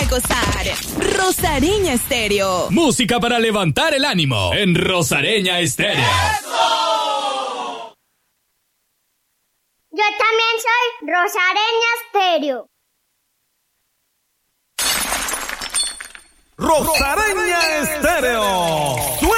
gozar. Rosareña Estéreo. Música para levantar el ánimo en Rosareña Estéreo. Yo también soy Rosareña Estéreo. Rosareña Estéreo.